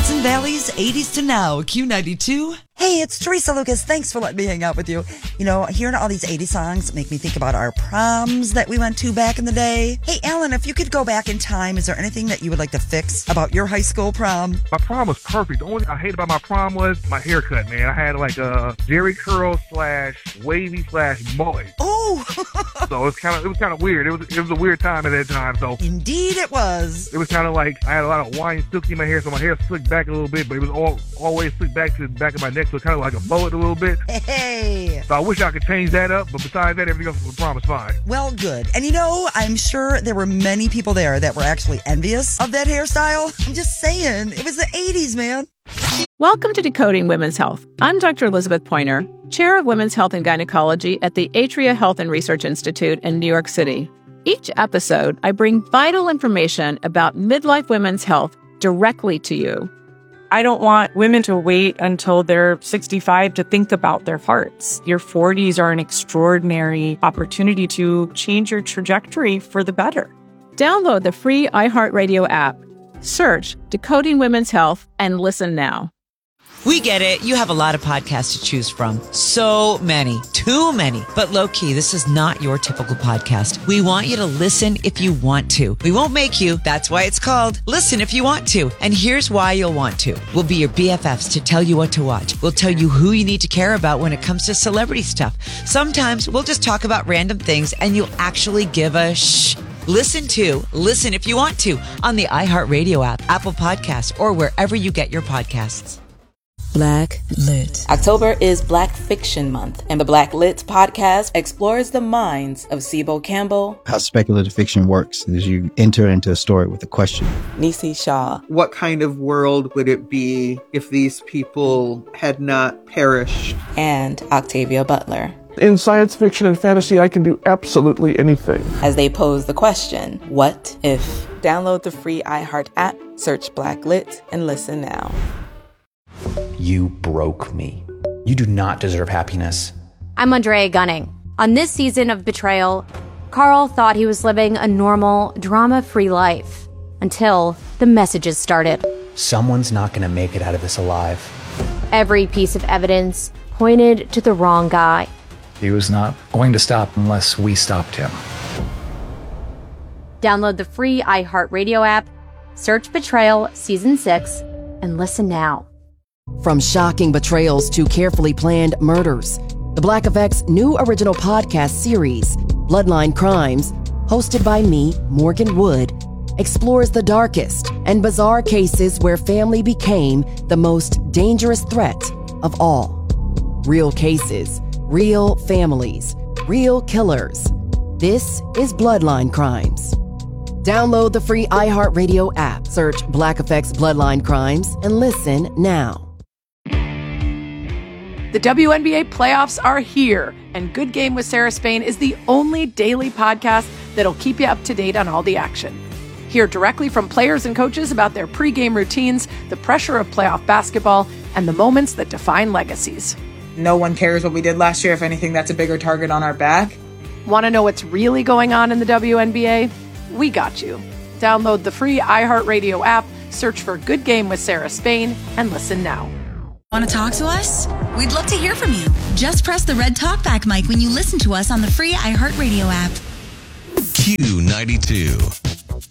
Hudson Valley's 80s to now, Q92. Hey, it's Teresa Lucas. Thanks for letting me hang out with you. You know, hearing all these 80s songs make me think about our proms that we went to back in the day. Hey, Alan, if you could go back in time, is there anything that you would like to fix about your high school prom? My prom was perfect. The only thing I hated about my prom was my haircut, man. I had like a Jerry curl / wavy / mullet. Oh! So it was kind of weird. It was a weird time at that time. So Indeed it was. it was kind of like I had a lot of wine silky in my hair, so my hair slicked back a little bit, but it was always slicked back to the back of my neck, so kind of like a mullet a little bit. Hey! So I wish I could change that up, but besides that, everything else for the prom is fine. Well, good. And you know, I'm sure there were many people there that were actually envious of that hairstyle. I'm just saying, it was the 80s, man. Welcome to Decoding Women's Health. I'm Dr. Elizabeth Pointer, Chair of Women's Health and Gynecology at the Atria Health and Research Institute in New York City. Each episode, I bring vital information about midlife women's health directly to you. I don't want women to wait until they're 65 to think about their hearts. Your 40s are an extraordinary opportunity to change your trajectory for the better. Download the free iHeartRadio app. Search Decoding Women's Health and listen now. We get it. You have a lot of podcasts to choose from. So many. Too many. But low-key, this is not your typical podcast. We want you to listen if you want to. We won't make you. That's why it's called Listen If You Want To. And here's why you'll want to. We'll be your BFFs to tell you what to watch. We'll tell you who you need to care about when it comes to celebrity stuff. Sometimes we'll just talk about random things and you'll actually give a shh. Listen If You Want To on the iHeartRadio app, Apple Podcasts, or wherever you get your podcasts. Black Lit. October is Black Fiction Month, and the Black Lit podcast explores the minds of Sibo Campbell. How speculative fiction works is you enter into a story with a question. Nisi Shaw. What kind of world would it be if these people had not perished? And Octavia Butler. In science fiction and fantasy, I can do absolutely anything. As they pose the question, what if? Download the free iHeart app, search Black Lit, and listen now. You broke me. You do not deserve happiness. I'm Andrea Gunning. On this season of Betrayal, Carl thought he was living a normal, drama-free life until the messages started. Someone's not going to make it out of this alive. Every piece of evidence pointed to the wrong guy. He was not going to stop unless we stopped him. Download the free iHeartRadio app, search Betrayal Season 6, and listen now. From shocking betrayals to carefully planned murders, the Black Effect's new original podcast series, Bloodline Crimes, hosted by me, Morgan Wood, explores the darkest and bizarre cases where family became the most dangerous threat of all. Real cases, real families, real killers. This is Bloodline Crimes. Download the free iHeartRadio app, search Black Effect's Bloodline Crimes, and listen now. The WNBA playoffs are here, and Good Game with Sarah Spain is the only daily podcast that'll keep you up to date on all the action. Hear directly from players and coaches about their pregame routines, the pressure of playoff basketball, and the moments that define legacies. No one cares what we did last year. If anything, that's a bigger target on our back. Want to know what's really going on in the WNBA? We got you. Download the free iHeartRadio app, search for Good Game with Sarah Spain, and listen now. Want to talk to us? We'd love to hear from you. Just press the red talkback mic when you listen to us on the free iHeartRadio app. Q92.